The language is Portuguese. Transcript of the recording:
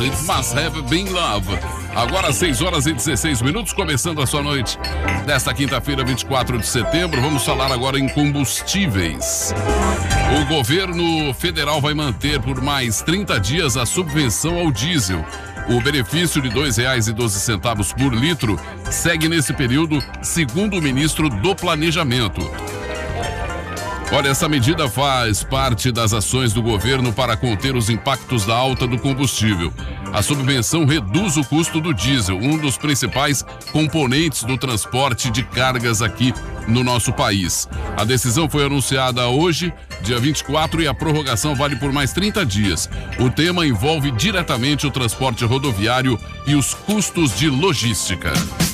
It must have been love. Agora 6h16, começando a sua noite desta quinta-feira, 24 de setembro. Vamos falar agora em combustíveis. O governo federal vai manter por mais 30 dias a subvenção ao diesel. O benefício de R$ 2,12 por litro segue nesse período, segundo o ministro do Planejamento. Olha, essa medida faz parte das ações do governo para conter os impactos da alta do combustível. A subvenção reduz o custo do diesel, um dos principais componentes do transporte de cargas aqui no nosso país. A decisão foi anunciada hoje, dia 24, e a prorrogação vale por mais 30 dias. O tema envolve diretamente o transporte rodoviário e os custos de logística.